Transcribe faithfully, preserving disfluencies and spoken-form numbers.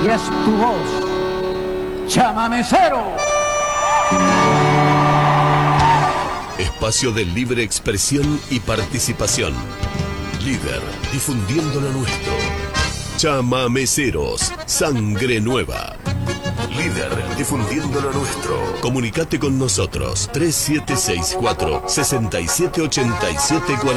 es tu voz. Chamamecero. Espacio de libre expresión y participación. Líder, difundiendo lo nuestro. Chamameceros, sangre nueva. Líder, difundiendo lo nuestro. Comunicate con nosotros. tres siete seis cuatro, seis siete ocho siete cuatro